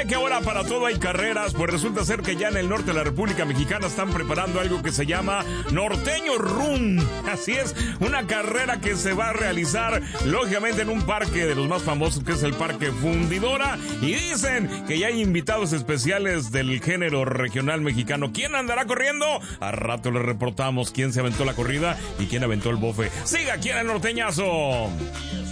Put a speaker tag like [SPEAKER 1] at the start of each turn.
[SPEAKER 1] cree que ahora para todo hay carreras? Pues resulta ser que ya en el norte de la República Mexicana están preparando algo que se llama Norteño Run. Así es, una carrera que se va a realizar lógicamente en un parque de los más famosos, que es el Parque Fundidora, y dicen que ya hay invitados especiales del género regional mexicano. ¿Quién andará corriendo? A rato les reportamos quién se aventó la corrida y quién aventó el bofe. Siga aquí en el Norteñazo.